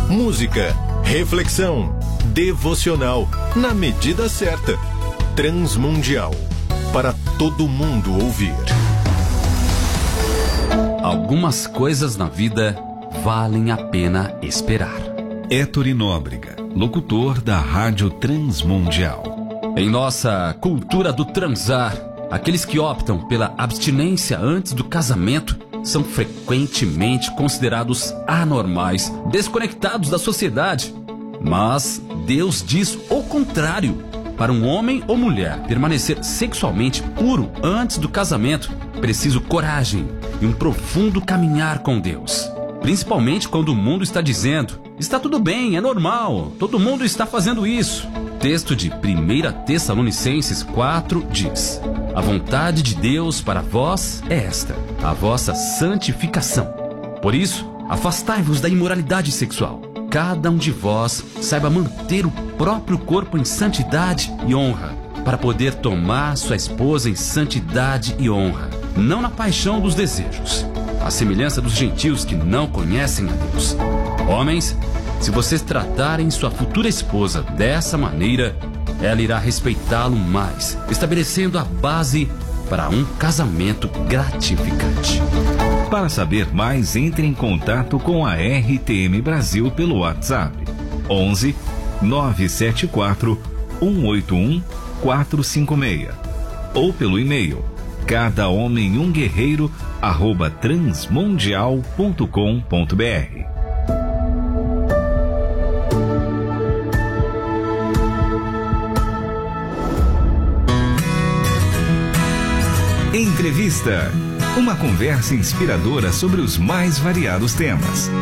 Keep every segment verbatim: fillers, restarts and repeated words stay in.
música, reflexão, devocional, na medida certa. Transmundial, para todo mundo ouvir. Algumas coisas na vida valem a pena esperar. Héctor Nóbrega, locutor da Rádio Transmundial. Em nossa cultura do transar, aqueles que optam pela abstinência antes do casamento são frequentemente considerados anormais, desconectados da sociedade. Mas Deus diz o contrário. Para um homem ou mulher permanecer sexualmente puro antes do casamento, preciso coragem e um profundo caminhar com Deus. Principalmente quando o mundo está dizendo: está tudo bem, é normal, todo mundo está fazendo isso. Texto de primeira Tessalonicenses quatro diz: a vontade de Deus para vós é esta, a vossa santificação. Por isso, afastai-vos da imoralidade sexual. Cada um de vós saiba manter o próprio corpo em santidade e honra, para poder tomar sua esposa em santidade e honra, não na paixão dos desejos, à semelhança dos gentios que não conhecem a Deus. Homens, se vocês tratarem sua futura esposa dessa maneira, ela irá respeitá-lo mais, estabelecendo a base para um casamento gratificante. Para saber mais, entre em contato com a R T M Brasil pelo WhatsApp onze nove sete quatro um oito um quatro cinco seis ou pelo e-mail cada homem um guerreiro arroba transmundial ponto com ponto br. Entrevista. Uma conversa inspiradora sobre os mais variados temas.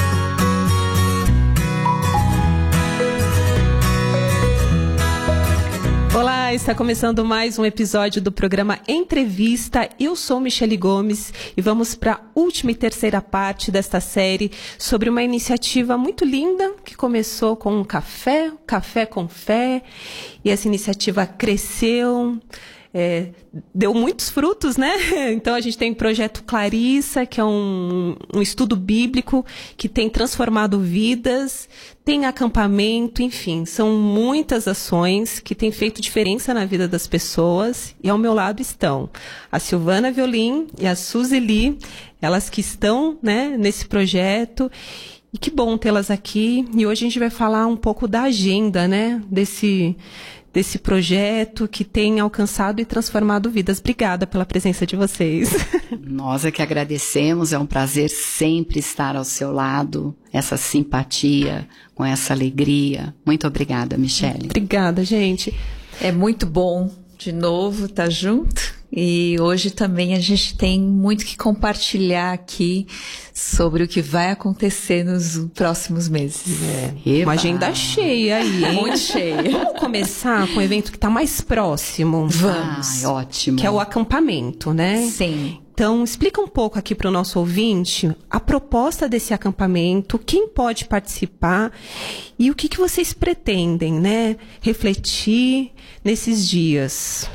Olá, está começando mais um episódio do programa Entrevista. Eu sou Michele Gomes e vamos para a última e terceira parte desta série sobre uma iniciativa muito linda que começou com um café, Café com Fé, e essa iniciativa cresceu. É, deu muitos frutos, né? Então a gente tem o Projeto Clarissa, que é um, um estudo bíblico que tem transformado vidas, tem acampamento, enfim, são muitas ações que têm feito diferença na vida das pessoas. E ao meu lado estão a Silvana Violim e a Suzy Lee, elas que estão, né, nesse projeto. E que bom tê-las aqui. E hoje a gente vai falar um pouco da agenda, né, desse... desse projeto que tem alcançado e transformado vidas. Obrigada pela presença de vocês. Nós é que agradecemos, é um prazer sempre estar ao seu lado, essa simpatia, com essa alegria. Muito obrigada, Michele. Obrigada, gente. É muito bom, de novo, estar junto. E hoje também a gente tem muito que compartilhar aqui sobre o que vai acontecer nos próximos meses. É. Uma agenda cheia aí, hein? Muito cheia. Vamos começar com o evento que está mais próximo. Vamos. Ah, ótimo. Que é o acampamento, né? Sim. Então, explica um pouco aqui para o nosso ouvinte a proposta desse acampamento, quem pode participar e o que, que vocês pretendem, né, refletir nesses dias.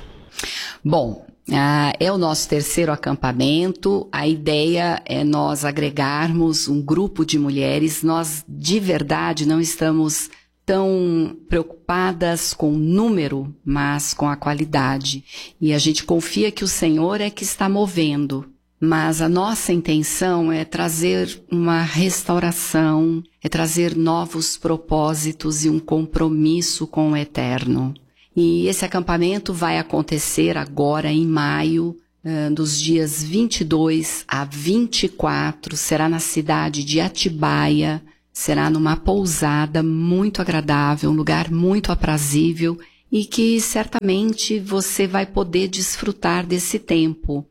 Bom, Ah, é o nosso terceiro acampamento. A ideia é nós agregarmos um grupo de mulheres. Nós, de verdade, não estamos tão preocupadas com o número, mas com a qualidade. E a gente confia que o Senhor é que está movendo. Mas a nossa intenção é trazer uma restauração, é trazer novos propósitos e um compromisso com o Eterno. E esse acampamento vai acontecer agora em maio, uh, dos dias vinte e dois a vinte e quatro, será na cidade de Atibaia, será numa pousada muito agradável, um lugar muito aprazível e que certamente você vai poder desfrutar desse tempo.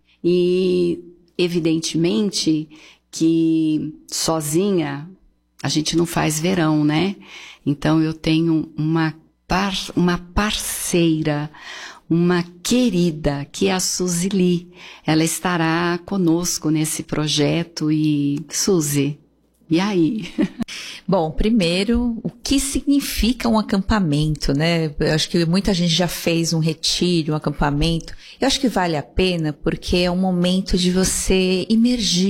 E evidentemente que sozinha a gente não faz verão, né? Então eu tenho uma Par, uma parceira, uma querida, que é a Suzy Lee. Ela estará conosco nesse projeto. E, Suzy, e aí? Bom, primeiro, o que significa um acampamento, né? Eu acho que muita gente já fez um retiro, um acampamento. Eu acho que vale a pena porque é um momento de você imergir.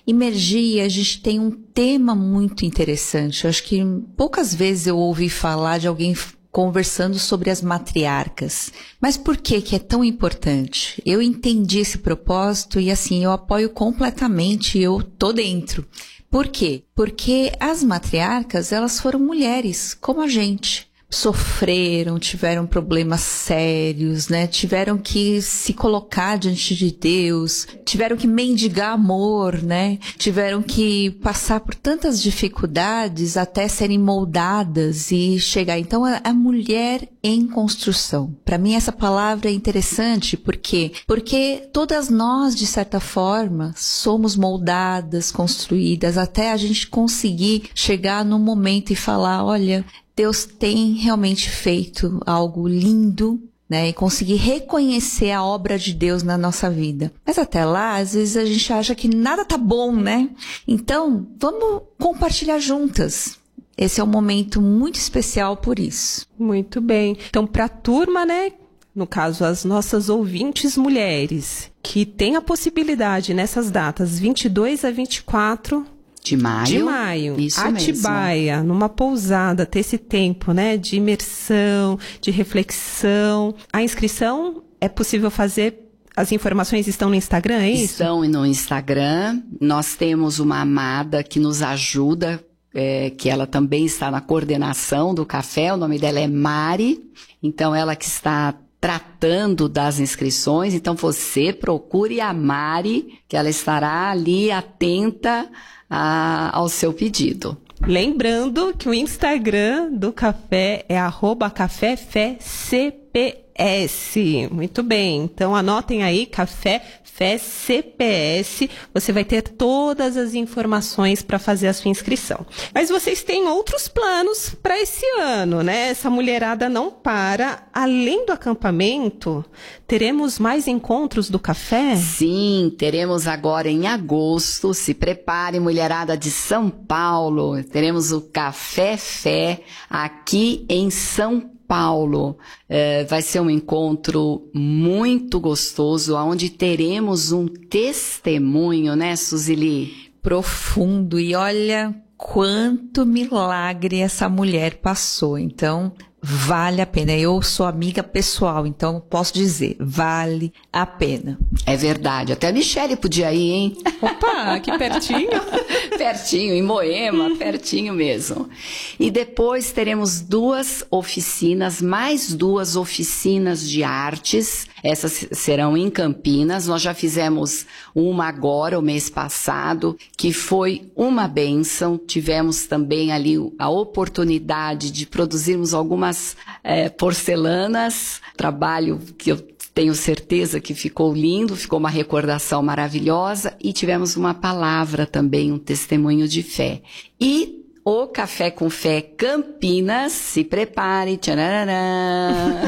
Emergir, a gente tem um tema muito interessante. Eu acho que poucas vezes eu ouvi falar de alguém conversando sobre as matriarcas. Mas por que que é tão importante? Eu entendi esse propósito e assim, eu apoio completamente, eu tô dentro. Por quê? Porque as matriarcas, elas foram mulheres, como a gente. Sofreram, tiveram problemas sérios, né? Tiveram que se colocar diante de Deus, tiveram que mendigar amor, né? Tiveram que passar por tantas dificuldades até serem moldadas e chegar. Então, a, a mulher em construção. Para mim, essa palavra é interessante, por quê? Porque todas nós, de certa forma, somos moldadas, construídas, até a gente conseguir chegar num momento e falar, olha, Deus tem realmente feito algo lindo, né? E conseguir reconhecer a obra de Deus na nossa vida. Mas até lá, às vezes a gente acha que nada tá bom, né? Então, vamos compartilhar juntas. Esse é um momento muito especial por isso. Muito bem. Então, para a turma, né? No caso, as nossas ouvintes mulheres, que têm a possibilidade nessas datas, vinte e dois a vinte e quatro... De maio. De maio. Isso Atibaia, mesmo. Numa pousada, ter esse tempo, né, de imersão, de reflexão. A inscrição é possível fazer, as informações estão no Instagram, é isso? Estão no Instagram. Nós temos uma amada que nos ajuda, é, que ela também está na coordenação do café, o nome dela é Mari. Então, ela que está tratando das inscrições. Então, você procure a Mari, que ela estará ali atenta A, ao seu pedido. Lembrando que o Instagram do café é arroba café fé C P S. Muito bem, então anotem aí, Café Fé C P S. Você vai ter todas as informações para fazer a sua inscrição. Mas vocês têm outros planos para esse ano, né? Essa mulherada não para. Além do acampamento, teremos mais encontros do café? Sim, teremos agora em agosto. Se prepare, mulherada de São Paulo. Teremos o Café Fé aqui em São Paulo. Paulo, é, vai ser um encontro muito gostoso, onde teremos um testemunho, né, Suzili? Profundo, e olha quanto milagre essa mulher passou, então vale a pena. Eu sou amiga pessoal, então posso dizer, vale a pena. É verdade, até a Michele podia ir, hein? Opa, aqui pertinho. Pertinho, em Moema, pertinho mesmo. E depois teremos duas oficinas, mais duas oficinas de artes. Essas serão em Campinas. Nós já fizemos uma agora, o mês passado, que foi uma bênção. Tivemos também ali a oportunidade de produzirmos algumas é, porcelanas. Trabalho que eu tenho certeza que ficou lindo, ficou uma recordação maravilhosa. E tivemos uma palavra também, um testemunho de fé. E o Café com Fé Campinas, se prepare, tchararã.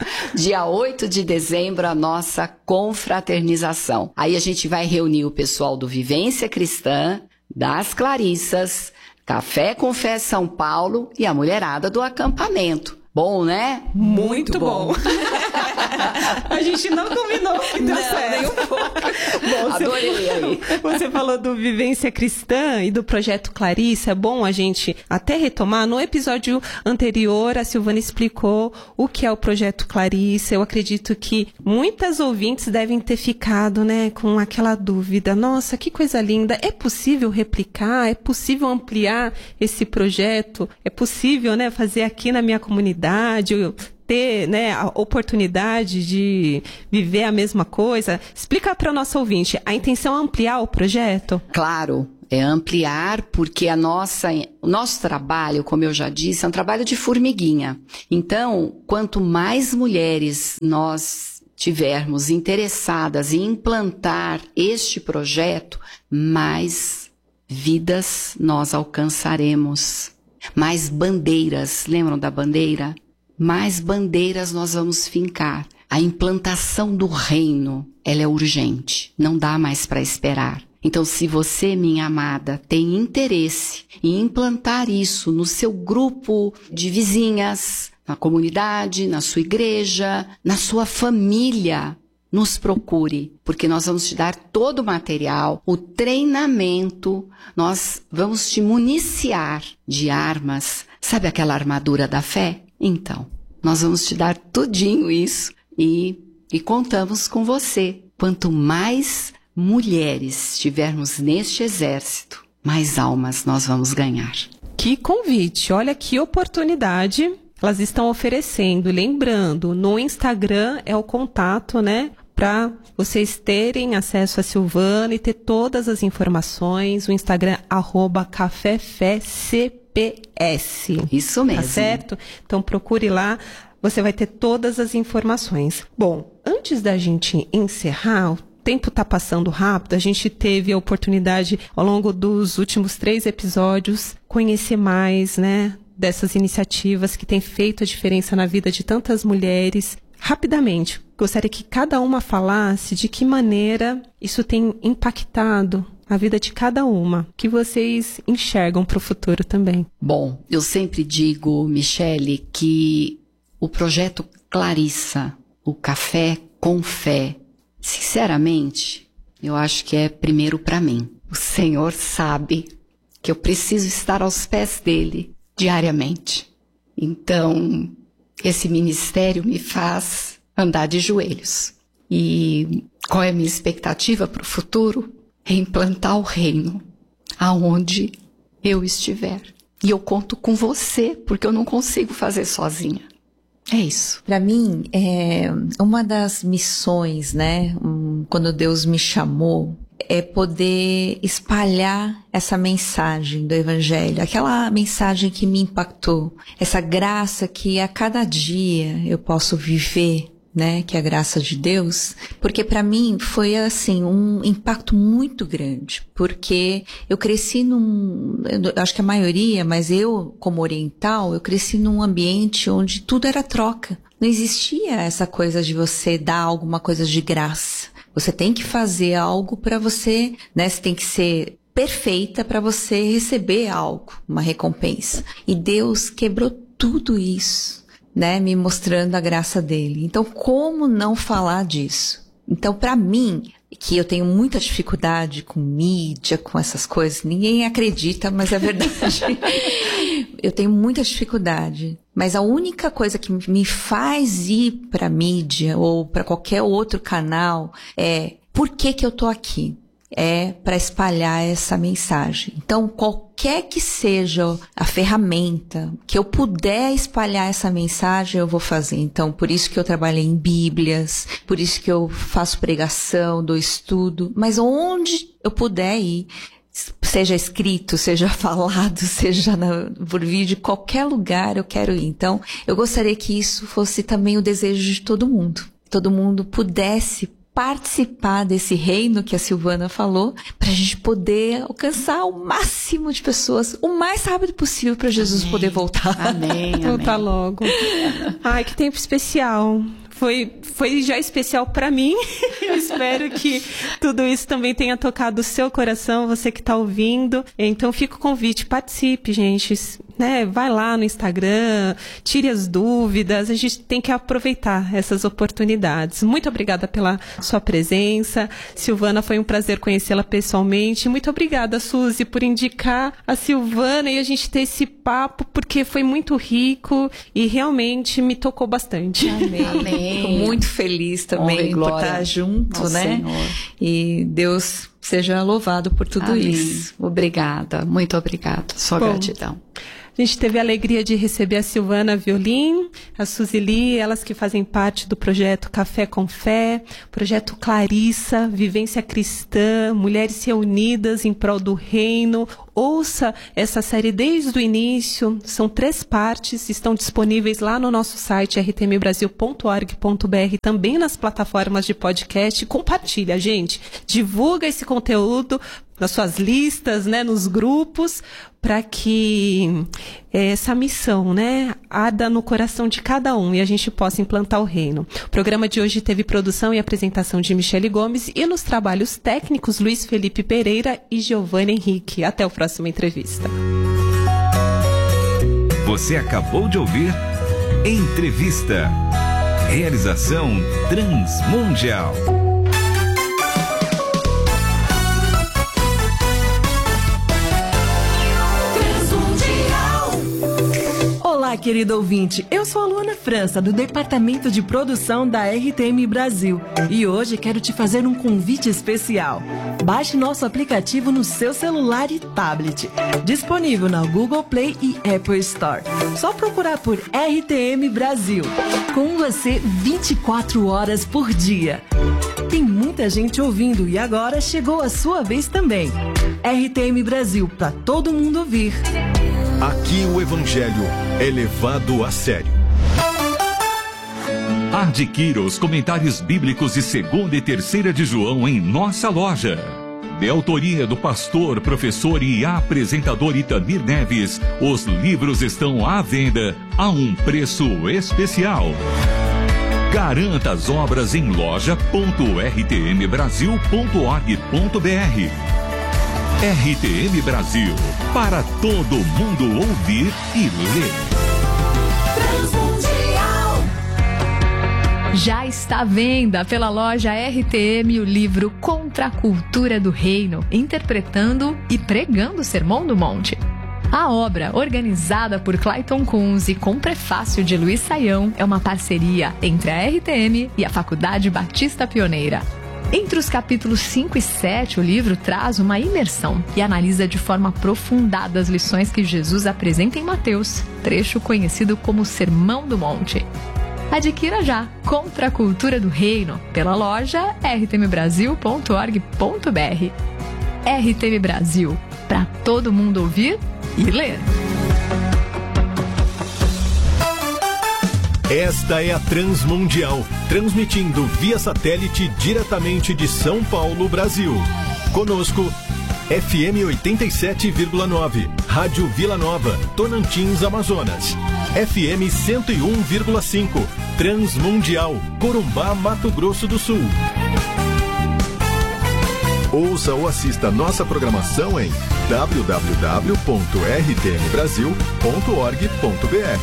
Dia oito de dezembro, a nossa confraternização. Aí a gente vai reunir o pessoal do Vivência Cristã, das Clarissas, Café com Fé São Paulo e a mulherada do acampamento. Bom, né? Muito, Muito bom. bom. A gente não combinou. Então não, certo. nem um pouco. Bom, adorei você, aí. Você falou do Vivência Cristã e do Projeto Clarissa. É bom a gente até retomar. No episódio anterior, a Silvana explicou o que é o Projeto Clarissa. Eu acredito que muitas ouvintes devem ter ficado, né, com aquela dúvida. Nossa, que coisa linda. É possível replicar? É possível ampliar esse projeto? É possível, né, fazer aqui na minha comunidade? Ter, né, a oportunidade de viver a mesma coisa. Explica para o nosso ouvinte, a intenção é ampliar o projeto? Claro, é ampliar porque a nossa, o nosso trabalho, como eu já disse, é um trabalho de formiguinha. Então, quanto mais mulheres nós tivermos interessadas em implantar este projeto, mais vidas nós alcançaremos. Mais bandeiras, lembram da bandeira? Mais bandeiras nós vamos fincar. A implantação do reino, ela é urgente, não dá mais para esperar. Então, se você, minha amada, tem interesse em implantar isso no seu grupo de vizinhas, na comunidade, na sua igreja, na sua família, nos procure, porque nós vamos te dar todo o material, o treinamento, nós vamos te municiar de armas. Sabe aquela armadura da fé? Então, nós vamos te dar tudinho isso e, e contamos com você. Quanto mais mulheres tivermos neste exército, mais almas nós vamos ganhar. Que convite, olha que oportunidade elas estão oferecendo. Lembrando, no Instagram é o contato, né? Para vocês terem acesso a Silvana e ter todas as informações. O Instagram, arroba Café Fé C P S. Isso mesmo. Tá certo? Então procure lá, você vai ter todas as informações. Bom, antes da gente encerrar, o tempo tá passando rápido, a gente teve a oportunidade, ao longo dos últimos três episódios, conhecer mais, né, dessas iniciativas que têm feito a diferença na vida de tantas mulheres. Rapidamente, gostaria que cada uma falasse de que maneira isso tem impactado a vida de cada uma, que vocês enxergam para o futuro também. Bom, eu sempre digo, Michele, que o projeto Clarissa, o Café com Fé, sinceramente, eu acho que é primeiro para mim. O Senhor sabe que eu preciso estar aos pés dele diariamente. Então, esse ministério me faz andar de joelhos. E qual é a minha expectativa para o futuro? É implantar o reino aonde eu estiver. E eu conto com você, porque eu não consigo fazer sozinha. É isso. Para mim, é uma das missões, né, um, quando Deus me chamou, é poder espalhar essa mensagem do Evangelho, aquela mensagem que me impactou, essa graça que a cada dia eu posso viver, né, que é a graça de Deus, porque para mim foi assim um impacto muito grande, porque eu cresci num, eu acho que a maioria, mas eu como oriental, eu cresci num ambiente onde tudo era troca, não existia essa coisa de você dar alguma coisa de graça. Você tem que fazer algo para você, né? Você tem que ser perfeita para você receber algo, uma recompensa. E Deus quebrou tudo isso, né? Me mostrando a graça dele. Então, como não falar disso? Então, para mim, que eu tenho muita dificuldade com mídia, com essas coisas, ninguém acredita, mas é verdade. Eu tenho muita dificuldade. Mas a única coisa que me faz ir para mídia ou para qualquer outro canal é por que que eu tô aqui? É para espalhar essa mensagem. Então, qualquer que seja a ferramenta que eu puder espalhar essa mensagem, eu vou fazer. Então, por isso que eu trabalhei em Bíblias, por isso que eu faço pregação, dou estudo, mas onde eu puder ir, seja escrito, seja falado, seja na, por vídeo, qualquer lugar eu quero ir. Então, eu gostaria que isso fosse também o desejo de todo mundo. Todo mundo pudesse participar desse reino que a Silvana falou, para a gente poder alcançar o máximo de pessoas o mais rápido possível para Jesus Amém. Poder voltar. Amém, amém. Voltar logo. Ai, que tempo especial. Foi, foi já especial para mim. Eu espero que tudo isso também tenha tocado o seu coração, você que está ouvindo. Então fica o convite, participe, gente. Né? Vai lá no Instagram, tire as dúvidas. A gente tem que aproveitar essas oportunidades. Muito obrigada pela sua presença. Silvana, foi um prazer conhecê-la pessoalmente. Muito obrigada, Suzy, por indicar a Silvana e a gente ter esse papo, porque foi muito rico e realmente me tocou bastante. Amém. Amém. Fico muito feliz também por estar junto, né? Senhor. E Deus seja louvado por tudo Amém. Isso. Obrigada, muito obrigada. Só Bom, gratidão. A gente teve a alegria de receber a Silvana Violim, a Suzili, elas que fazem parte do projeto Café com Fé, projeto Clarissa, Vivência Cristã, Mulheres Reunidas em Prol do Reino. Ouça essa série desde o início, são três partes, estão disponíveis lá no nosso site r t m brasil ponto org ponto b r, também nas plataformas de podcast. Compartilha, gente, divulga esse conteúdo nas suas listas, né, nos grupos, para que essa missão, né, arda no coração de cada um e a gente possa implantar o reino. O programa de hoje teve produção e apresentação de Michele Gomes e nos trabalhos técnicos Luiz Felipe Pereira e Giovanna Henrique. Até a próxima entrevista. Você acabou de ouvir Entrevista. Realização Transmundial. Olá, querido ouvinte. Eu sou a Luana França, do Departamento de Produção da R T M Brasil. E hoje quero te fazer um convite especial. Baixe nosso aplicativo no seu celular e tablet. Disponível na Google Play e Apple Store. Só procurar por R T M Brasil. Com você vinte e quatro horas por dia. Tem muita gente ouvindo e agora chegou a sua vez também. R T M Brasil, para todo mundo ouvir. Aqui o Evangelho é levado a sério. Adquira os comentários bíblicos de segunda e terceira de João em nossa loja. De autoria do pastor, professor e apresentador Itamir Neves, os livros estão à venda a um preço especial. Garanta as obras em loja ponto r t m brasil ponto org ponto b r. R T M Brasil, para todo mundo ouvir e ler. Já está à venda pela loja R T M o livro Contra a Cultura do Reino, interpretando e pregando o Sermão do Monte. A obra, organizada por Clayton Kunz e com prefácio de Luiz Saião, é uma parceria entre a R T M e a Faculdade Batista Pioneira. Entre os capítulos cinco e sete, o livro traz uma imersão e analisa de forma aprofundada as lições que Jesus apresenta em Mateus, trecho conhecido como Sermão do Monte. Adquira já Contra a Cultura do Reino pela loja r t m brasil ponto org ponto b r. R T M Brasil, para todo mundo ouvir e ler. Esta é a Transmundial, transmitindo via satélite diretamente de São Paulo, Brasil. Conosco, F M oitenta e sete vírgula nove, Rádio Vila Nova, Tocantins, Amazonas. F M cento e um vírgula cinco, Transmundial, Corumbá, Mato Grosso do Sul. Ouça ou assista nossa programação em w w w ponto r t m brasil ponto org ponto b r.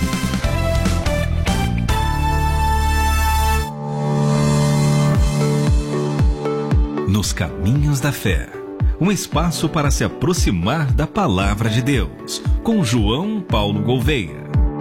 Nos Caminhos da Fé, um espaço para se aproximar da Palavra de Deus, com João Paulo Gouveia.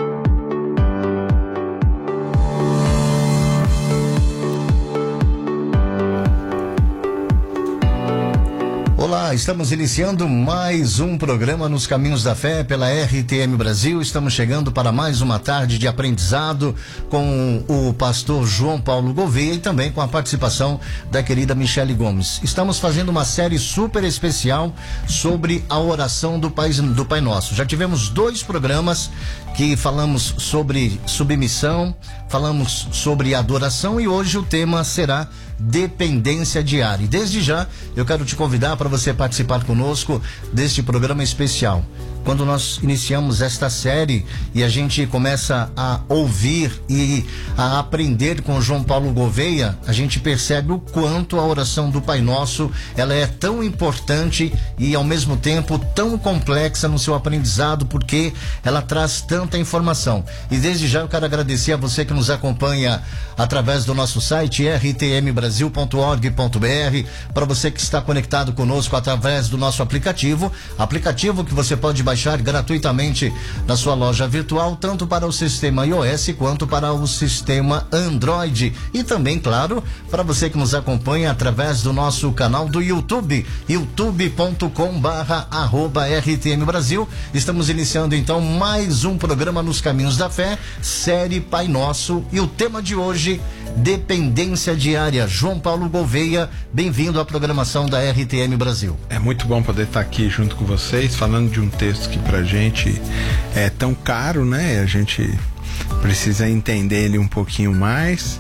Olá, estamos iniciando mais um programa Nos Caminhos da Fé pela R T M Brasil. Estamos chegando para mais uma tarde de aprendizado com o pastor João Paulo Gouveia e também com a participação da querida Michele Gomes. Estamos fazendo uma série super especial sobre a oração do Pai, do Pai Nosso. Já tivemos dois programas que falamos sobre submissão, falamos sobre adoração e hoje o tema será dependência diária. E desde já eu quero te convidar para você participar conosco deste programa especial. Quando nós iniciamos esta série e a gente começa a ouvir e a aprender com João Paulo Gouveia, a gente percebe o quanto a oração do Pai Nosso ela é tão importante e ao mesmo tempo tão complexa no seu aprendizado, porque ela traz tanta informação. E desde já eu quero agradecer a você que nos acompanha através do nosso site r t m brasil ponto org ponto b r, para você que está conectado conosco através do nosso aplicativo, aplicativo que você pode baixar gratuitamente na sua loja virtual, tanto para o sistema iOS quanto para o sistema Android. E também, claro, para você que nos acompanha através do nosso canal do YouTube, youtube ponto com barra arroba R T M Brasil. Estamos iniciando então mais um programa Nos Caminhos da Fé, série Pai Nosso, e o tema de hoje, dependência diária. João Paulo Gouveia, bem-vindo à programação da R T M Brasil. É muito bom poder estar aqui junto com vocês, falando de um texto que pra gente é tão caro, né? A gente precisa entender ele um pouquinho mais,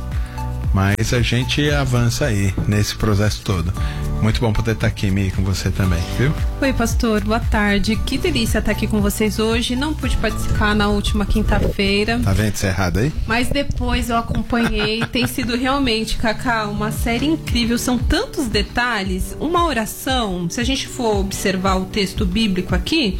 mas a gente avança aí nesse processo todo. Muito bom poder estar aqui, Mi, com você também, viu? Oi, pastor, boa tarde. Que delícia estar aqui com vocês hoje. Não pude participar na última quinta-feira. Tá vendo isso errado aí? Mas depois eu acompanhei. Tem sido realmente, Cacá, uma série incrível. São tantos detalhes. Uma oração, se a gente for observar o texto bíblico aqui,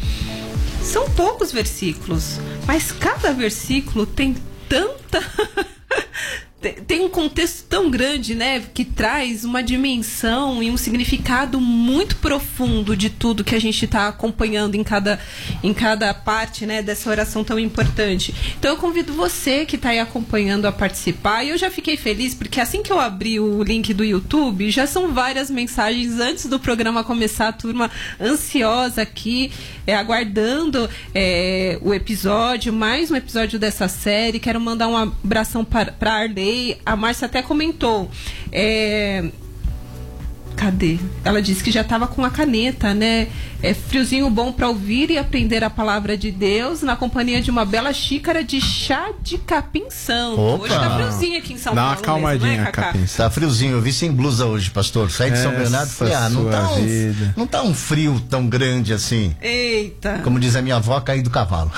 são poucos versículos. Mas cada versículo tem tanta... tem um contexto tão grande, né, que traz uma dimensão e um significado muito profundo de tudo que a gente está acompanhando em cada, em cada parte, né, dessa oração tão importante. Então eu convido você que está aí acompanhando a participar, e eu já fiquei feliz porque assim que eu abri o link do YouTube, já são várias mensagens antes do programa começar, a turma ansiosa aqui, é, aguardando é, o episódio, mais um episódio dessa série. Quero mandar um abração para a Arley. A Márcia até comentou, é... cadê? Ela disse que já estava com a caneta, né? É friozinho bom para ouvir e aprender a palavra de Deus na companhia de uma bela xícara de chá de capim santo. Opa. Hoje tá friozinho aqui em São Dá Paulo. uma calmadinha, mesmo, né, Cacá? capim. Tá friozinho, eu vi sem blusa hoje, pastor. Saí de São Essa Bernardo e falei, ah, não tá, sua um, vida. não tá um frio tão grande assim. Eita. Como diz a minha avó, caí do cavalo.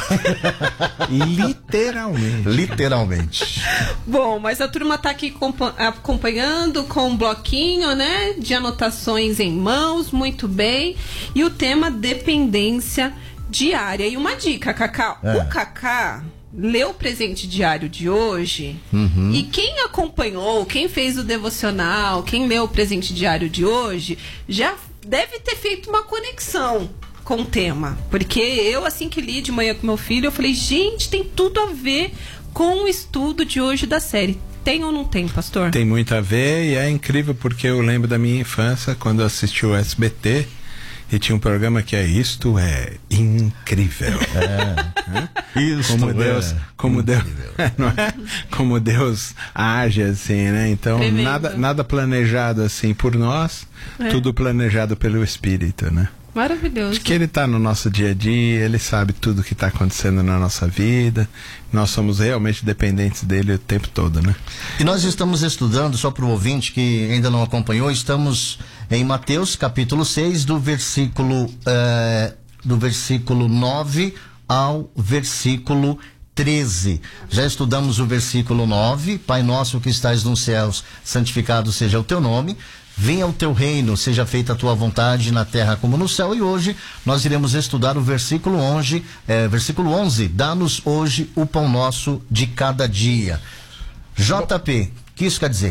Literalmente. Literalmente. Bom, mas a turma tá aqui compa- acompanhando com um bloquinho, né, de anotações em mãos, muito bem. E o tema dependência diária. E uma dica, Cacá. É. O Cacá leu o presente diário de hoje, Uhum. e quem acompanhou, quem fez o devocional, quem leu o presente diário de hoje, já deve ter feito uma conexão com o tema. Porque eu, assim que li de manhã com meu filho, eu falei, gente, tem tudo a ver com o estudo de hoje da série. Tem ou não tem, pastor? Tem muito a ver, e é incrível porque eu lembro da minha infância, quando eu assisti o S B T, e tinha um programa que é Isto é Incrível. É. Isso Como Deus, é como Deus, incrível. não é? Como Deus age assim, né? Então, Tremendo. nada, nada planejado assim por nós, É. tudo planejado pelo Espírito, né? Maravilhoso. Que ele está no nosso dia a dia, ele sabe tudo que está acontecendo na nossa vida. Nós somos realmente dependentes dele o tempo todo, né? E nós estamos estudando, só para o ouvinte que ainda não acompanhou, estamos em Mateus capítulo seis, do versículo, eh, do versículo nove ao versículo treze. Já estudamos o versículo nove, Pai nosso que estais nos céus, santificado seja o teu nome. Venha o teu reino, seja feita a tua vontade na terra como no céu. E hoje nós iremos estudar o versículo onze, é, versículo onze. Dá-nos hoje o pão nosso de cada dia. J P, o que isso quer dizer?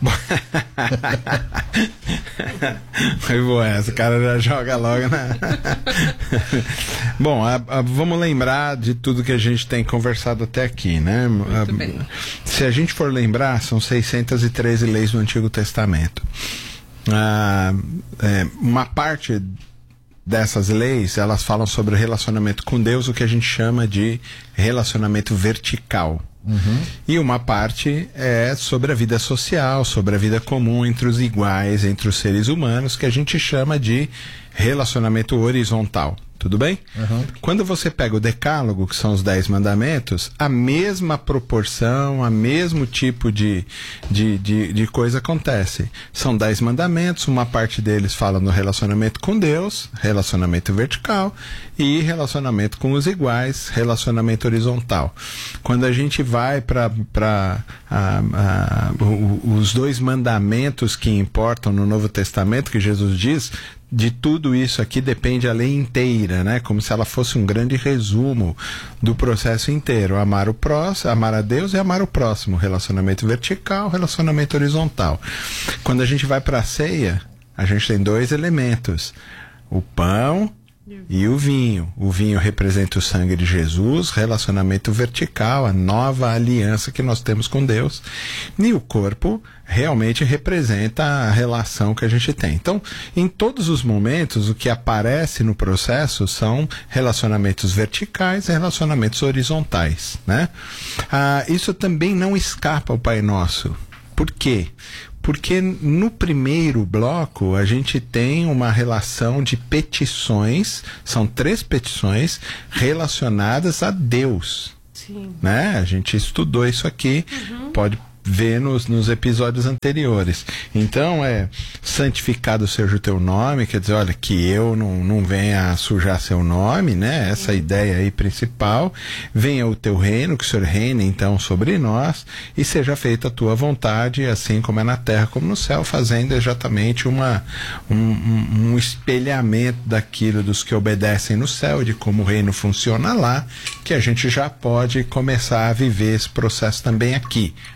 Foi boa essa, o cara já joga logo, né? Bom, a, a, vamos lembrar de tudo que a gente tem conversado até aqui, né? Muito a, bem. Se a gente for lembrar, são seiscentas e treze leis do Antigo Testamento. Ah, é, uma parte dessas leis, elas falam sobre o relacionamento com Deus, o que a gente chama de relacionamento vertical. Uhum. E uma parte é sobre a vida social, sobre a vida comum entre os iguais, entre os seres humanos, que a gente chama de relacionamento horizontal. Tudo bem? Uhum. Quando você pega o decálogo, que são os dez mandamentos, a mesma proporção, a mesmo tipo de, de, de, de coisa acontece. São dez mandamentos, uma parte deles fala no relacionamento com Deus, relacionamento vertical, e relacionamento com os iguais, relacionamento horizontal. Quando a gente vai para os dois mandamentos que importam no Novo Testamento, que Jesus diz, de tudo isso aqui depende a lei inteira, né? Como se ela fosse um grande resumo do processo inteiro. Amar o próximo, amar a Deus e amar o próximo. Relacionamento vertical, relacionamento horizontal. Quando a gente vai para a ceia, a gente tem dois elementos. O pão e o vinho. O vinho representa o sangue de Jesus, relacionamento vertical, a nova aliança que nós temos com Deus. E o corpo realmente representa a relação que a gente tem. Então, em todos os momentos, o que aparece no processo são relacionamentos verticais e relacionamentos horizontais, né? Ah, isso também não escapa ao Pai Nosso. Por quê? Porque no primeiro bloco a gente tem uma relação de petições, são três petições relacionadas a Deus. Sim. Né? A gente estudou isso aqui, uhum. Pode ver nos, nos episódios anteriores. Então é santificado seja o teu nome, quer dizer, olha, que eu não, não venha a sujar seu nome, né? Essa uhum. ideia aí principal. Venha o teu reino, que o Senhor reine então sobre nós, e seja feita a tua vontade, assim como é na terra como no céu, fazendo exatamente uma, um, um, um espelhamento daquilo dos que obedecem no céu, de como o reino funciona lá, que a gente já pode começar a viver esse processo também aqui, né?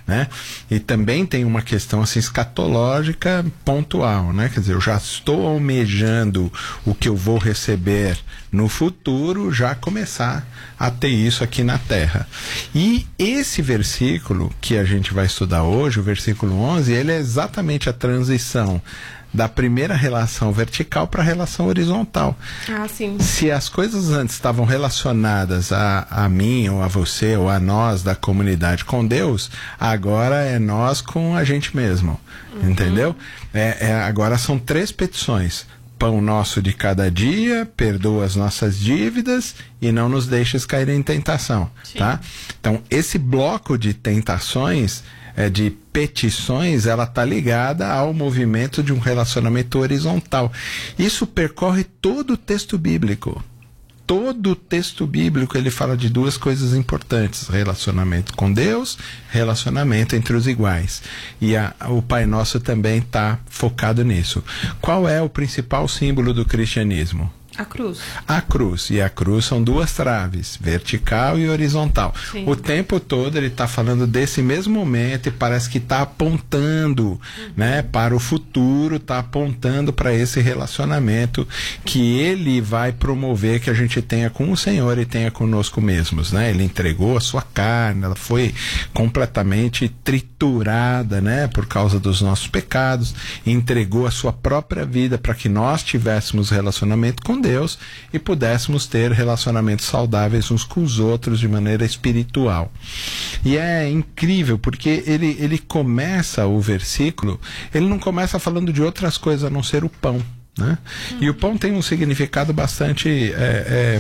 E também tem uma questão assim, escatológica pontual, né? Quer dizer, eu já estou almejando o que eu vou receber no futuro, já começar a ter isso aqui na Terra. E esse versículo que a gente vai estudar hoje, o versículo onze, ele é exatamente a transição da primeira relação vertical para a relação horizontal. Ah, sim. Se as coisas antes estavam relacionadas a, a mim, ou a você, ou a nós da comunidade com Deus, agora é nós com a gente mesmo. Uhum. Entendeu? É, é, agora são três petições. Pão nosso de cada dia, perdoa as nossas dívidas e não nos deixes cair em tentação. Tá? Então, esse bloco de tentações, é, de petições, ela está ligada ao movimento de um relacionamento horizontal. Isso percorre todo o texto bíblico. Todo o texto bíblico ele fala de duas coisas importantes: relacionamento com Deus, relacionamento entre os iguais. E a, o Pai Nosso também está focado nisso. Qual é o principal símbolo do cristianismo? A cruz. A cruz. E a cruz são duas traves, vertical e horizontal. Sim. O tempo todo ele está falando desse mesmo momento e parece que está apontando, uhum, né, para o futuro, está apontando para esse relacionamento que ele vai promover que a gente tenha com o Senhor e tenha conosco mesmos, né? Ele entregou a sua carne, ela foi completamente triturada, né, por causa dos nossos pecados, entregou a sua própria vida para que nós tivéssemos relacionamento com Deus e pudéssemos ter relacionamentos saudáveis uns com os outros de maneira espiritual. E é incrível porque ele, ele começa o versículo, ele não começa falando de outras coisas a não ser o pão, né? Uhum. E o pão tem um significado bastante é, é,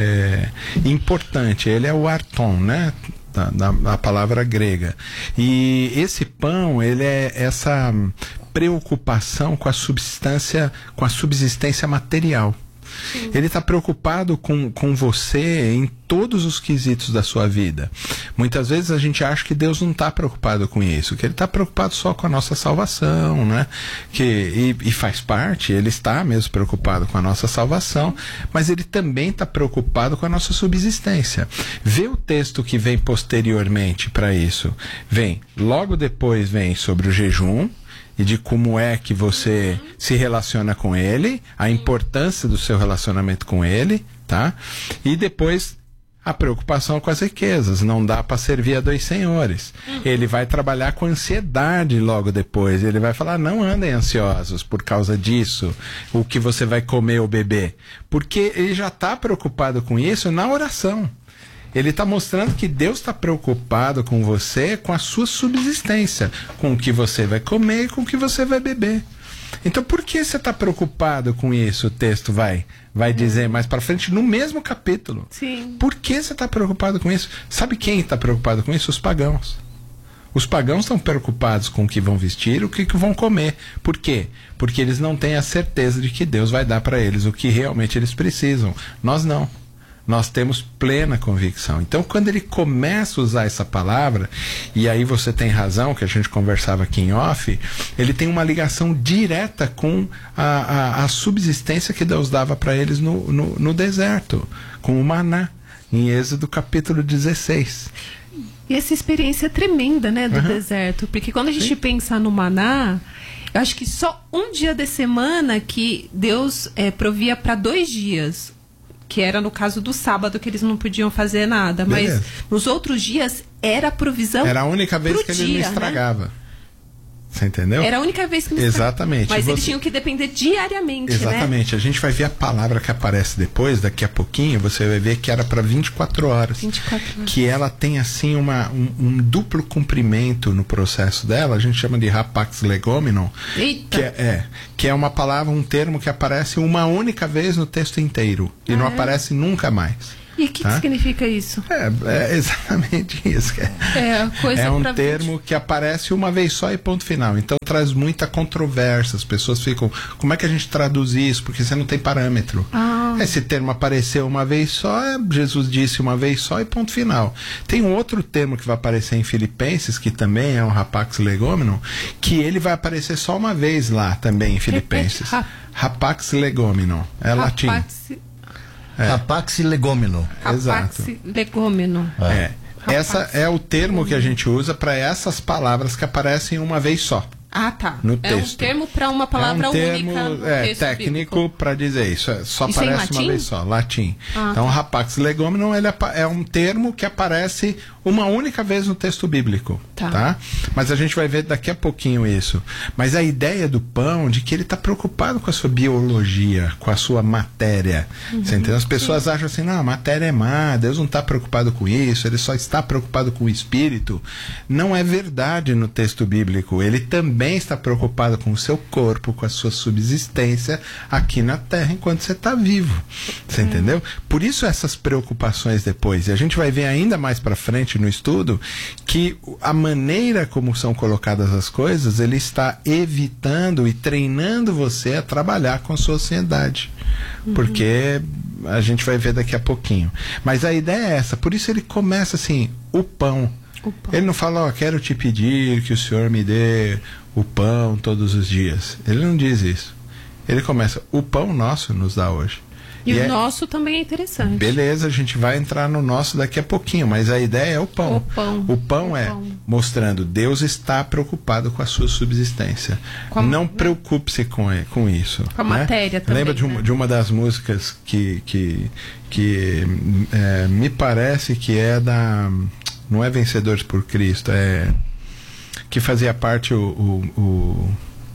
é, importante. Ele é o arton, né? Da, da, da palavra grega. E esse pão, ele é essa preocupação com a substância, com a subsistência material. Sim. Ele está preocupado com, com você em todos os quesitos da sua vida. Muitas vezes a gente acha que Deus não está preocupado com isso, que Ele está preocupado só com a nossa salvação, né? Que, e, e faz parte, Ele está mesmo preocupado com a nossa salvação, mas Ele também está preocupado com a nossa subsistência. Vê o texto que vem posteriormente para isso. Vem, logo depois vem sobre o jejum, e de como é que você uhum. se relaciona com ele, a importância do seu relacionamento com ele, tá? E depois a preocupação com as riquezas, não dá para servir a dois senhores. Uhum. Ele vai trabalhar com ansiedade logo depois, ele vai falar, não andem ansiosos por causa disso, o que você vai comer ou beber, porque ele já está preocupado com isso na oração. Ele está mostrando que Deus está preocupado com você, com a sua subsistência, com o que você vai comer e com o que você vai beber. Então, por que você está preocupado com isso? O texto vai, vai dizer mais para frente, no mesmo capítulo. Sim. Por que você está preocupado com isso? Sabe quem está preocupado com isso? Os pagãos. Os pagãos estão preocupados com o que vão vestir, o que, que vão comer. Por quê? Porque eles não têm a certeza de que Deus vai dar para eles o que realmente eles precisam. Nós não. Nós temos plena convicção. Então, quando ele começa a usar essa palavra, e aí você tem razão, que a gente conversava aqui em off, ele tem uma ligação direta com a, a, a subsistência que Deus dava para eles no, no, no deserto, com o maná, em Êxodo capítulo dezesseis. E essa experiência tremenda, né, do uhum. deserto, porque quando a gente Sim. pensa no maná, eu acho que só um dia de semana que Deus é, provia para dois dias, que era no caso do sábado, que eles não podiam fazer nada. Beleza. Mas nos outros dias era provisão. Era a única vez que ele dia, não estragava. Né? Você entendeu? Era a única vez que não Exatamente. estragava. Mas Você... eles tinham que depender diariamente, Exatamente. né? A gente vai ver a palavra que aparece depois, daqui a pouquinho, você vai ver que era para vinte e quatro horas. vinte e quatro horas. Que ela tem assim uma, um, um duplo cumprimento no processo dela, a gente chama de rapax legomenon. Eita! Que é, é, que é uma palavra, um termo que aparece uma única vez no texto inteiro. E ah, não é? aparece nunca mais. E o que, tá? que significa isso? É, é exatamente isso. É, é, coisa é um pra termo vinte... que aparece uma vez só e ponto final. Então traz muita controvérsia. As pessoas ficam, como é que a gente traduz isso? Porque você não tem parâmetro. Ah. Esse termo apareceu uma vez só, Jesus disse uma vez só e ponto final. Tem um outro termo que vai aparecer em Filipenses, que também é um rapax legomenon, que ele vai aparecer só uma vez lá também em Filipenses. Repete, rapax legomenon. É rapax... latim. É. Rapax legômeno. Rapax legômeno. É. Essa é o termo que a gente usa para essas palavras que aparecem uma vez só. Ah, tá. No é texto. um termo para uma palavra é um termo, única no é, texto técnico para dizer isso. É, só isso aparece é uma vez só, latim. Ah, então, tá. rapax legomenum ele é um termo que aparece uma única vez no texto bíblico. Tá. Tá? Mas a gente vai ver daqui a pouquinho isso. Mas a ideia do pão, de que ele está preocupado com a sua biologia, com a sua matéria. Uhum. Você entendeu? As pessoas Sim. acham assim, não, a matéria é má, Deus não está preocupado com isso, ele só está preocupado com o espírito. Não é verdade no texto bíblico. Ele também está preocupado com o seu corpo, com a sua subsistência aqui na terra enquanto você está vivo. Você uhum. entendeu? Por isso essas preocupações depois. E a gente vai ver ainda mais para frente no estudo que a maneira como são colocadas as coisas, ele está evitando e treinando você a trabalhar com a sua ansiedade. Uhum. Porque a gente vai ver daqui a pouquinho. Mas a ideia é essa. Por isso ele começa assim, o pão. O pão. Ele não fala, ó, oh, quero te pedir que o Senhor me dê o pão todos os dias. Ele não diz isso. Ele começa, o pão nosso nos dá hoje. E, e o é... nosso também é interessante. Beleza, a gente vai entrar no nosso daqui a pouquinho, mas a ideia é o pão. O pão, o pão o é pão. mostrando, Deus está preocupado com a sua subsistência. A... Não preocupe-se com, com isso. Com a né? matéria também. Lembra de uma, né? de uma das músicas que, que, que é, me parece que é da... Não é Vencedores por Cristo, é... Que fazia parte o... o, o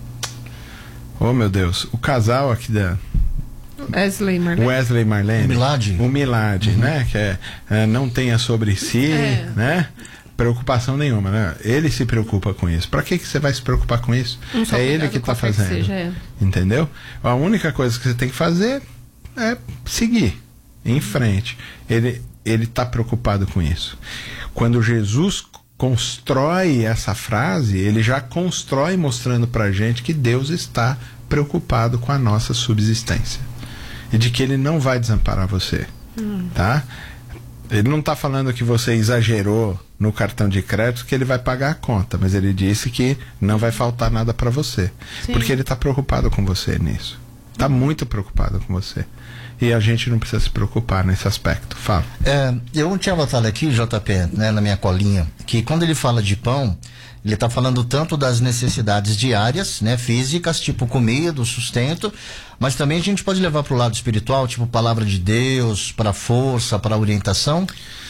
oh, meu Deus, o casal aqui da... Wesley Marlene. Wesley Marlene. O Milad. O Milad, uhum. né? Que é, é, não tenha sobre si, é. né? Preocupação nenhuma, né? Ele se preocupa com isso. Para que que você vai se preocupar com isso? Um é ele que está fazendo. Que seja, é. Entendeu? A única coisa que você tem que fazer é seguir em frente. Ele ele está preocupado com isso. Quando Jesus constrói essa frase, ele já constrói mostrando pra gente que Deus está preocupado com a nossa subsistência. E de que ele não vai desamparar você. Hum. Tá? Ele não está falando que você exagerou no cartão de crédito que ele vai pagar a conta, mas ele disse que não vai faltar nada para você. Sim. Porque ele está preocupado com você nisso. Está muito preocupado com você. E a gente não precisa se preocupar nesse aspecto. Fala. É, eu tinha botado aqui, J P, né, na minha colinha, que quando ele fala de pão, ele está falando tanto das necessidades diárias, né, físicas, tipo comida, sustento, mas também a gente pode levar para o lado espiritual, tipo palavra de Deus, para força, para orientação.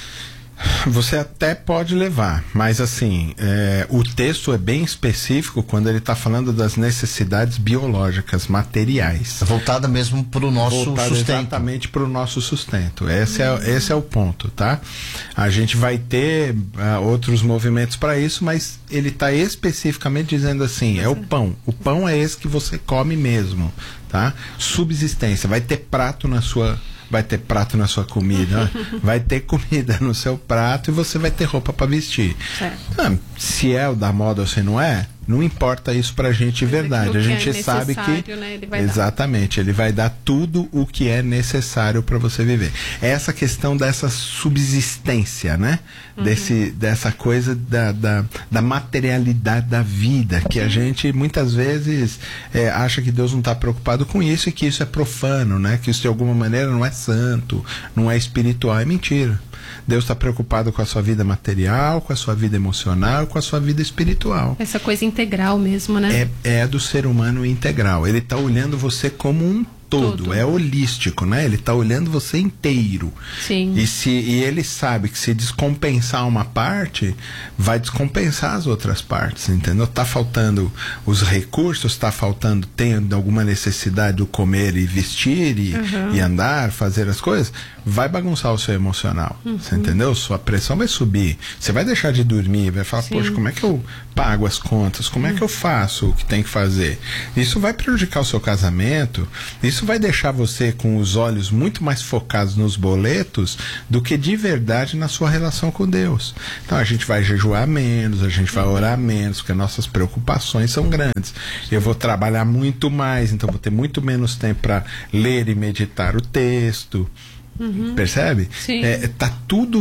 Você até pode levar, mas assim, é, o texto é bem específico quando ele está falando das necessidades biológicas, materiais. Voltada mesmo para o nosso Voltada sustento. Exatamente para o nosso sustento. Esse é, esse é o ponto, tá? A gente vai ter uh, outros movimentos para isso, mas ele está especificamente dizendo assim, é o pão. O pão é esse que você come mesmo, tá? Subsistência, vai ter prato na sua... vai ter prato na sua comida, vai ter comida no seu prato e você vai ter roupa para vestir. Ah, se é o da moda ou se não é, não importa isso pra gente de verdade. A gente é sabe que né, ele vai exatamente, dar. ele vai dar tudo o que é necessário para você viver. É essa questão dessa subsistência, né? Uhum. Desse, dessa coisa da, da, da materialidade da vida, que a gente muitas vezes é, acha que Deus não está preocupado com isso e que isso é profano, né? Que isso de alguma maneira não é santo, não é espiritual. É mentira. Deus está preocupado com a sua vida material, com a sua vida emocional, com a sua vida espiritual. Essa coisa integral mesmo, né? É, é do ser humano integral. Ele está olhando você como um todo, todo. É holístico, né? Ele está olhando você inteiro. Sim. E, se, e ele sabe que se descompensar uma parte, vai descompensar as outras partes, entendeu? Tá faltando os recursos, tá faltando, tem alguma necessidade do comer e vestir e, uhum. e andar, fazer as coisas, vai bagunçar o seu emocional, uhum. você entendeu? Sua pressão vai subir, você vai deixar de dormir, vai falar, Sim. poxa, como é que eu pago as contas? Como é que eu faço o que tem que fazer? Isso vai prejudicar o seu casamento, isso vai deixar você com os olhos muito mais focados nos boletos do que de verdade na sua relação com Deus. Então a gente vai jejuar menos, a gente vai orar menos, porque nossas preocupações são grandes. Eu vou trabalhar muito mais, então vou ter muito menos tempo para ler e meditar o texto. Uhum. Percebe? Sim. É, tá tudo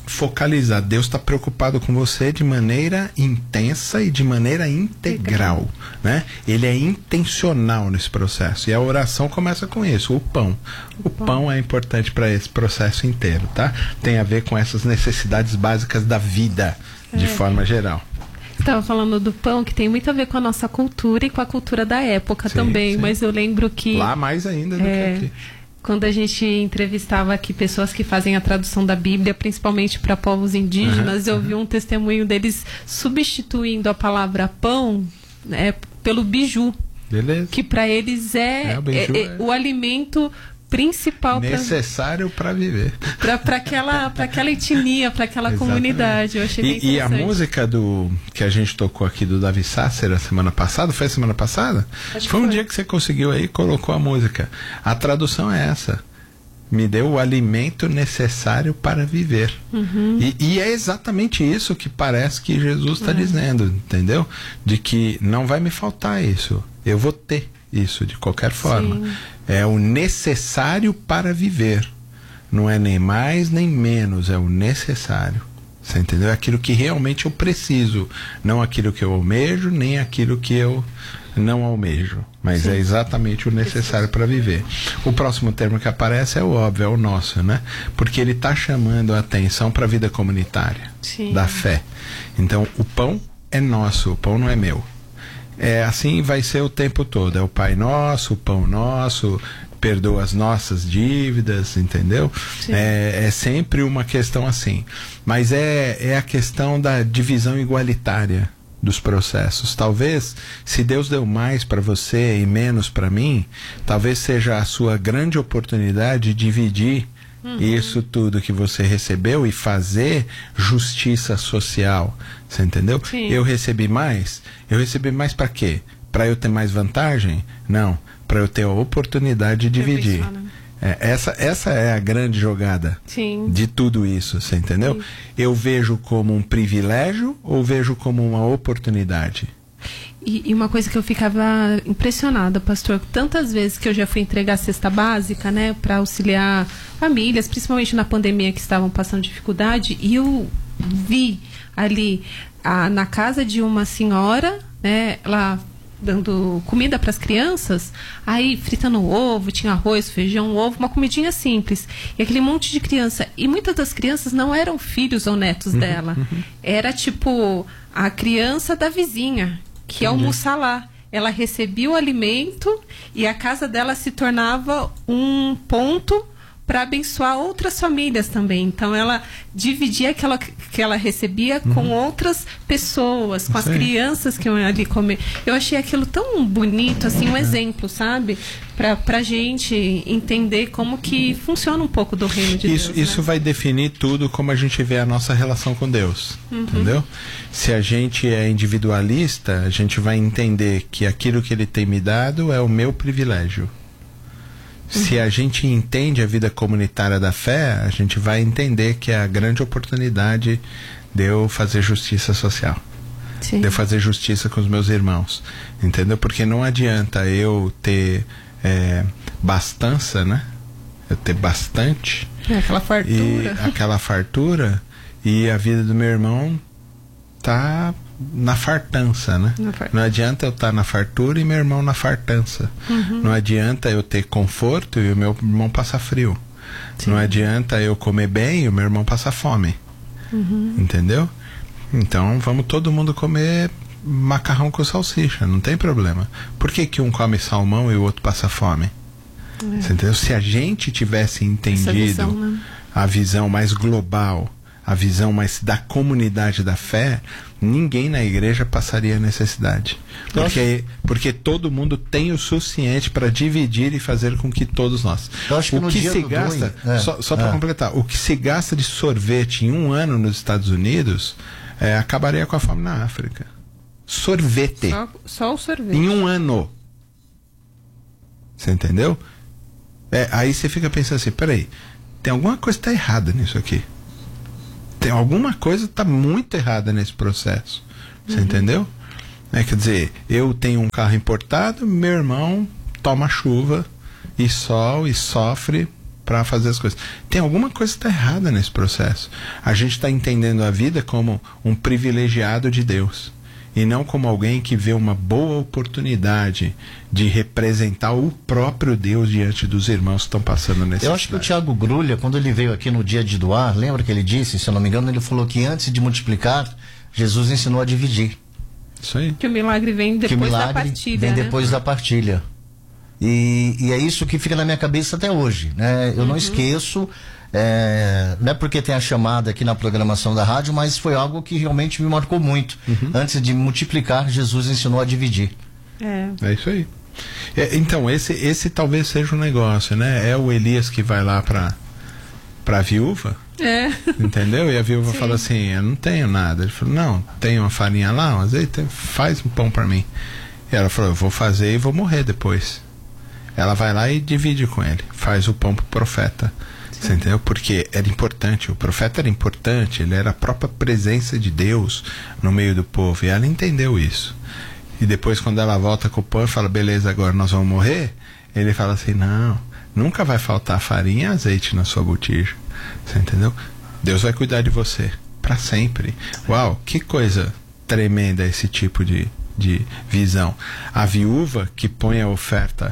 focalizar. Deus está preocupado com você de maneira intensa e de maneira integral, né? Ele é intencional nesse processo. E a oração começa com isso, o pão. O pão é importante para esse processo inteiro, tá? Tem a ver com essas necessidades básicas da vida, de é. forma geral. Você estava falando do pão, que tem muito a ver com a nossa cultura e com a cultura da época sim, também, sim. Mas eu lembro que... Lá mais ainda do é, que aqui. Quando a gente entrevistava aqui pessoas que fazem a tradução da Bíblia, principalmente para povos indígenas, uhum, eu vi um testemunho deles substituindo a palavra pão, né, pelo biju. Beleza. Que para eles é, é, o, é, é o alimento principal necessário para viver, para aquela para aquela etnia, para aquela comunidade. Eu achei bem e, e a música do que a gente tocou aqui do Davi Sasser a semana passada, foi a semana passada? Acho foi um foi. dia que você conseguiu aí, colocou a música. A tradução é essa: me deu o alimento necessário para viver. Uhum. E, e é exatamente isso que parece que Jesus está uhum. dizendo, entendeu? De que não vai me faltar isso, eu vou ter isso de qualquer forma. Sim. É o necessário para viver. Não é nem mais nem menos, é o necessário. Você entendeu? É aquilo que realmente eu preciso, não aquilo que eu almejo, nem aquilo que eu não almejo. Mas sim, é exatamente o necessário para viver. O próximo termo que aparece é o óbvio, é o nosso, né? Porque ele está chamando a atenção para a vida comunitária, sim, da fé. Então, o pão é nosso, o pão não é meu. É, assim vai ser o tempo todo. É o Pai Nosso, o Pão Nosso, perdoa as nossas dívidas, entendeu? É, é sempre uma questão assim. Mas é, é a questão da divisão igualitária dos processos. Talvez, se Deus deu mais para você e menos para mim, talvez seja a sua grande oportunidade de dividir uhum. isso tudo que você recebeu e fazer justiça social. Você entendeu? Sim. Eu recebi mais. Eu recebi mais para quê? Para eu ter mais vantagem? Não. Para eu ter a oportunidade de dividir. Pensar, né? é, essa, essa é a grande jogada sim, de tudo isso. Você entendeu? Sim. Eu vejo como um privilégio ou vejo como uma oportunidade? E, e uma coisa que eu ficava impressionada, pastor, tantas vezes que eu já fui entregar a cesta básica, né, para auxiliar famílias, principalmente na pandemia que estavam passando dificuldade, e eu vi ali a, na casa de uma senhora, né, ela dando comida para as crianças, aí fritando ovo, tinha arroz, feijão, ovo, uma comidinha simples, e aquele monte de criança, e muitas das crianças não eram filhos ou netos uhum, dela, uhum. era tipo a criança da vizinha que ia almoçar lá. Ela recebia o alimento e a casa dela se tornava um ponto para abençoar outras famílias também. Então ela dividia aquela que ela recebia uhum. com outras pessoas, com Sim. as crianças que iam ali comer. Eu achei aquilo tão bonito, assim, um exemplo, sabe? Para pra gente entender como que funciona um pouco do reino de isso, Deus. Isso né? vai definir tudo como a gente vê a nossa relação com Deus. Uhum. Entendeu? Se a gente é individualista, a gente vai entender que aquilo que Ele tem me dado é o meu privilégio. Se a gente entende a vida comunitária da fé, a gente vai entender que é a grande oportunidade de eu fazer justiça social. Sim. De eu fazer justiça com os meus irmãos. Entendeu? Porque não adianta eu ter é, bastança, né? Eu ter bastante. É, aquela fartura. E aquela fartura e a vida do meu irmão tá na fartança, né? Fart... Não adianta eu estar tá na fartura e meu irmão na fartança. Uhum. Não adianta eu ter conforto e o meu irmão passar frio. Sim. Não adianta eu comer bem e o meu irmão passar fome. Uhum. Entendeu? Então vamos todo mundo comer macarrão com salsicha, não tem problema. Por que que um come salmão e o outro passa fome? É. Você entendeu? Se a gente tivesse entendido visão, né? a visão mais global, a visão mais da comunidade da fé, ninguém na igreja passaria necessidade. Porque, porque todo mundo tem o suficiente para dividir e fazer com que todos nós. Que o que se gasta, é, só, só para é. completar, o que se gasta de sorvete em um ano nos Estados Unidos é, acabaria com a fome na África. Sorvete. Só, só o sorvete. Em um ano. Você entendeu? É, aí você fica pensando assim, peraí, tem alguma coisa que está errada nisso aqui. Tem alguma coisa que está muito errada nesse processo. Você uhum. entendeu? É, quer dizer, eu tenho um carro importado, meu irmão toma chuva e sol e sofre para fazer as coisas. Tem alguma coisa que está errada nesse processo. A gente está entendendo a vida como um privilegiado de Deus e não como alguém que vê uma boa oportunidade de representar o próprio Deus diante dos irmãos que estão passando nesse. Eu acho que o Tiago Grulha, quando ele veio aqui no dia de doar, lembra que ele disse, se eu não me engano, ele falou que antes de multiplicar, Jesus ensinou a dividir. Isso aí. Que o milagre vem depois que o milagre da partilha. Vem né? depois da partilha. E, e é isso que fica na minha cabeça até hoje, né? Eu uhum. não esqueço, é, não é porque tem a chamada aqui na programação da rádio, mas foi algo que realmente me marcou muito. Uhum. Antes de multiplicar, Jesus ensinou a dividir. É, é isso aí. É, então, esse, esse talvez seja um negócio, né? É o Elias que vai lá para para a viúva, é. entendeu? E a viúva Sim. fala assim, eu não tenho nada. Ele falou, não, tem uma farinha lá, um azeite, faz um pão para mim. E ela falou, eu vou fazer e vou morrer depois. Ela vai lá e divide com ele, faz o pão pro profeta. Sim. Você entendeu? Porque era importante, o profeta era importante, ele era a própria presença de Deus no meio do povo, e ela entendeu isso. E depois, quando ela volta com o pão e fala, beleza, agora nós vamos morrer, ele fala assim, não, nunca vai faltar farinha e azeite na sua botija. Você entendeu? Deus vai cuidar de você para sempre. Uau, que coisa tremenda esse tipo de, de visão. A viúva que põe a oferta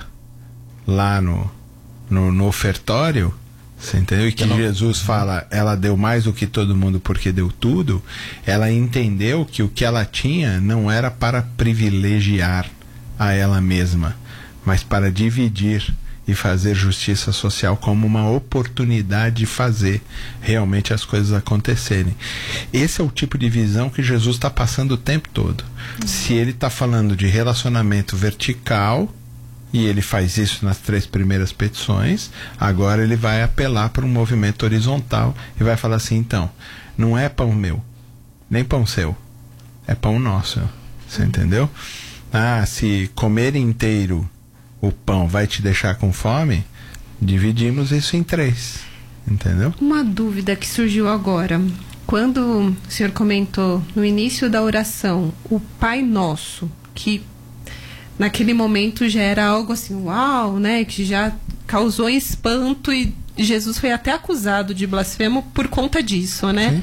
lá no, no, no ofertório, você entendeu? E que não... Jesus fala, ela deu mais do que todo mundo porque deu tudo. Ela entendeu que o que ela tinha não era para privilegiar a ela mesma, mas para dividir e fazer justiça social como uma oportunidade de fazer realmente as coisas acontecerem. Esse é o tipo de visão que Jesus está passando o tempo todo. Uhum. Se ele está falando de relacionamento vertical, e ele faz isso nas três primeiras petições, agora ele vai apelar para um movimento horizontal e vai falar assim, então, não é pão meu, nem pão seu, é pão nosso. Você uhum. entendeu? Ah, se comer inteiro o pão vai te deixar com fome, dividimos isso em três, entendeu? Uma dúvida que surgiu agora, quando o senhor comentou no início da oração, o Pai Nosso, que naquele momento já era algo assim, uau, né, que já causou espanto e Jesus foi até acusado de blasfemo por conta disso, né?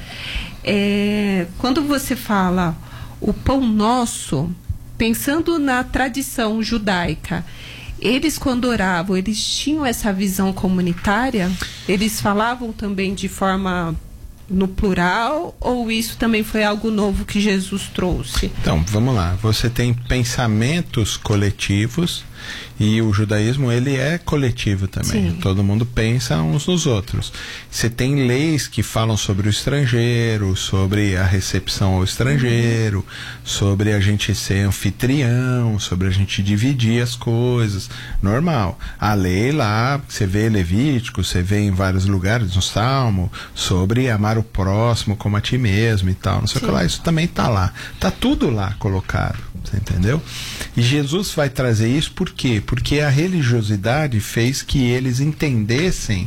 É, quando você fala o pão nosso, pensando na tradição judaica, eles quando oravam, eles tinham essa visão comunitária? Eles falavam também de forma no plural, ou isso também foi algo novo que Jesus trouxe? Então, vamos lá. Você tem pensamentos coletivos e o judaísmo, ele é coletivo também. Sim. Todo mundo pensa uns nos outros. Você tem leis que falam sobre o estrangeiro, sobre a recepção ao estrangeiro, uhum. sobre a gente ser anfitrião, sobre a gente dividir as coisas. Normal. A lei lá, você vê Levítico, você vê em vários lugares, no Salmo, sobre amar o próximo como a ti mesmo e tal. Não sei o que lá. Isso também está lá. Está tudo lá colocado. Você entendeu? E Jesus vai trazer isso por quê? Porque a religiosidade fez que eles entendessem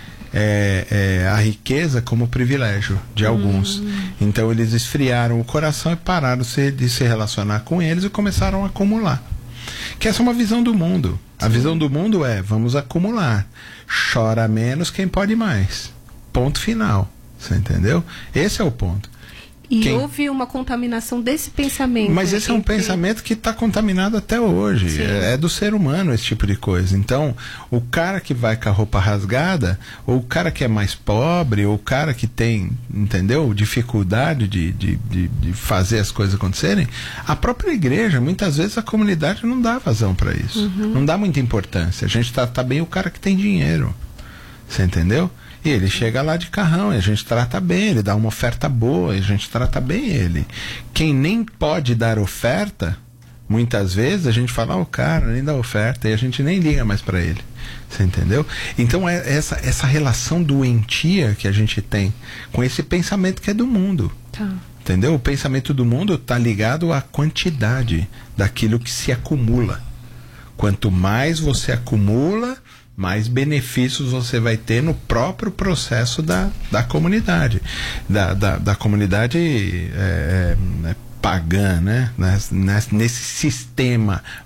é, é, a riqueza como privilégio de alguns. Hum. Então eles esfriaram o coração e pararam de se relacionar com eles e começaram a acumular. Que essa é uma visão do mundo. A visão do mundo é, vamos acumular. Chora menos quem pode mais. Ponto final. Você entendeu? Esse é o ponto. E Quem? houve uma contaminação desse pensamento. Mas esse é um entre... pensamento que está contaminado até hoje. É, é do ser humano esse tipo de coisa. Então, o cara que vai com a roupa rasgada, ou o cara que é mais pobre, ou o cara que tem, entendeu, dificuldade de, de, de, de fazer as coisas acontecerem, a própria igreja, muitas vezes a comunidade não dá vazão para isso. Uhum. Não dá muita importância. A gente trata bem o cara que tem dinheiro. Você entendeu? E ele chega lá de carrão, e a gente trata bem, ele dá uma oferta boa, e a gente trata bem ele. Quem nem pode dar oferta, muitas vezes a gente fala, ó, o cara nem dá oferta, e a gente nem liga mais para ele. Você entendeu? Então é essa, essa relação doentia que a gente tem com esse pensamento que é do mundo. Tá. Entendeu? O pensamento do mundo está ligado à quantidade daquilo que se acumula. Quanto mais você acumula, mais benefícios você vai ter no próprio processo da, da comunidade, da, da, da comunidade é, é, pagã, né? Nesse, nesse sistema